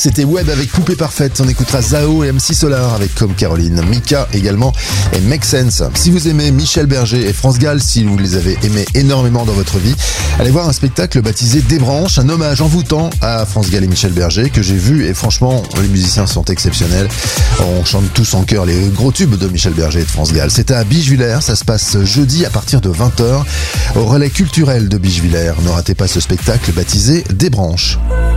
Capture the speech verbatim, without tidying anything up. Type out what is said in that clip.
c'était Web avec Poupée Parfaite. On écoutera Zao et M C Solar avec Comme Caroline, Mika également et Make Sense. Si vous aimez Michel Berger et France Gall, si vous les avez aimés énormément dans votre vie, allez voir un spectacle baptisé Des Branches, un hommage envoûtant à France Gall et Michel Berger que j'ai vu, et franchement, les musiciens sont exceptionnels. On chante tous en chœur les gros tubes de Michel Berger et de France Gall. C'était à Bichevillers, ça se passe jeudi à partir de vingt heures au relais culturel de Bichevillers. Ne ratez pas ce spectacle baptisé Des Branches.